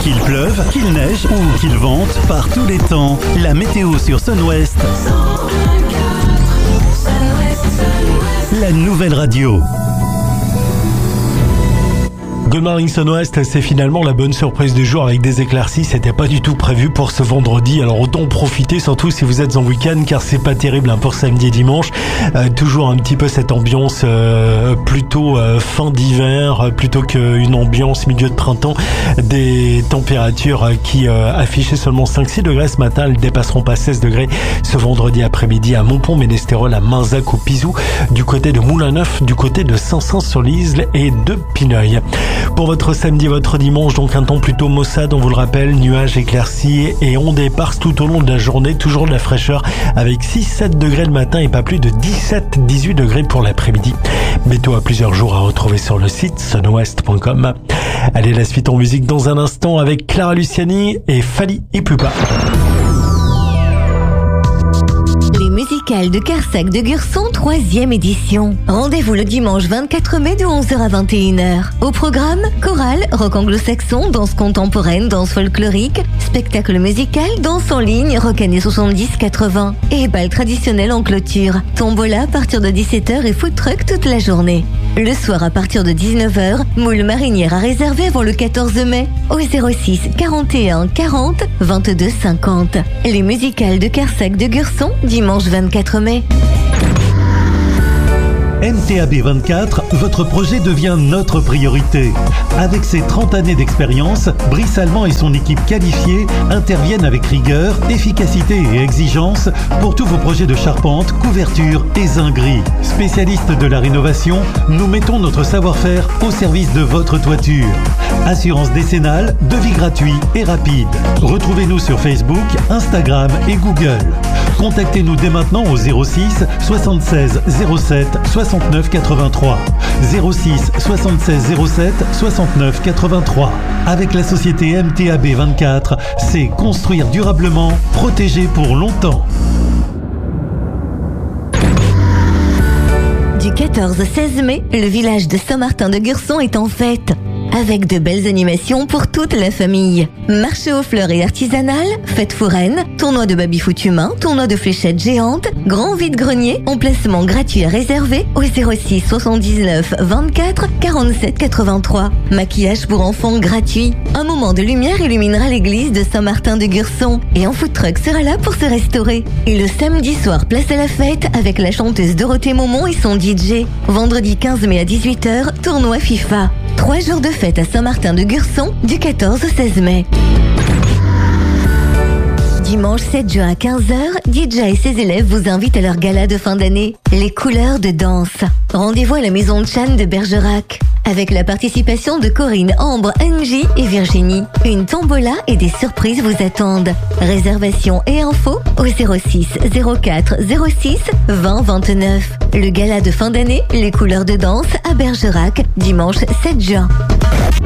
Qu'il pleuve, qu'il neige ou qu'il vente, par tous les temps, la météo sur Sun-Ouest. La nouvelle radio. Good Morning Sun-Ouest, c'est finalement la bonne surprise du jour avec des éclaircies. C'était pas du tout prévu pour ce vendredi, alors autant profiter, surtout si vous êtes en week-end, car c'est pas terrible pour samedi et dimanche. Toujours un petit peu cette ambiance plutôt fin d'hiver, plutôt qu'une ambiance milieu de printemps. Des températures qui affichaient seulement 5-6 degrés ce matin, elles dépasseront pas 16 degrés ce vendredi après-midi à Montpont-Ménestérol, à Mainzac, au Pizou, du côté de Moulin-Neuf, du côté de Saint-Saëns-sur-l'Isle et de Pineuil. Pour votre samedi, votre dimanche, donc un temps plutôt maussade, on vous le rappelle, nuages, éclaircies et ondes éparses tout au long de la journée, toujours de la fraîcheur avec 6-7 degrés le matin et pas plus de 17-18 degrés pour l'après-midi. Météo à plusieurs jours à retrouver sur le site sunwest.com. Allez, la suite en musique dans un instant avec Clara Luciani et Fally Ipupa. Les musicales de Carsac de Gurson, 3e édition. Rendez-vous le dimanche 24 mai de 11h à 21h. Au programme, chorale, rock anglo-saxon, danse contemporaine, danse folklorique, spectacle musical, danse en ligne, rock années 70-80 et bal traditionnel en clôture. Tombola à partir de 17h et food truck toute la journée. Le soir à partir de 19h, moule marinière à réserver avant le 14 mai au 06 41 40 22 50. Les musicales de Carsac de Gurson, dimanche 24 mai. MTAB 24, votre projet devient notre priorité. Avec ses 30 années d'expérience, Brice Allemand et son équipe qualifiée interviennent avec rigueur, efficacité et exigence pour tous vos projets de charpente, couverture et zinguerie. Spécialistes de la rénovation, nous mettons notre savoir-faire au service de votre toiture. Assurance décennale, devis gratuit et rapide. Retrouvez-nous sur Facebook, Instagram et Google. Contactez-nous dès maintenant au 06 76 07 69 83. 06 76 07 69 83. Avec la société MTAB 24, c'est construire durablement, protéger pour longtemps. Du 14 au 16 mai, le village de Saint-Martin de Gurson est en fête. Avec de belles animations pour toute la famille. Marché aux fleurs et artisanal, fête foraine, tournoi de baby-foot humain, tournoi de fléchettes géantes, grand vide-grenier, emplacement gratuit à réserver au 06 79 24 47 83. Maquillage pour enfants gratuit. Un moment de lumière illuminera l'église de Saint-Martin de Gurson et un food truck sera là pour se restaurer. Et le samedi soir, place à la fête avec la chanteuse Dorothée Momon et son DJ. Vendredi 15 mai à 18h, tournoi FIFA. 3 jours de fête à Saint-Martin de Gurson du 14 au 16 mai. Dimanche 7 juin à 15h, DJ et ses élèves vous invitent à leur gala de fin d'année, Les couleurs de danse. Rendez-vous à la maison de Chan de Bergerac, avec la participation de Corinne, Ambre, Angie et Virginie. Une tombola et des surprises vous attendent. Réservation et infos au 06 04 06 20 29. Le gala de fin d'année, Les couleurs de danse à Bergerac, dimanche 7 juin.